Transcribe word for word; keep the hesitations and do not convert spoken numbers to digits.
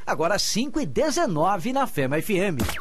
Agora cinco e dezenove na Fema F M.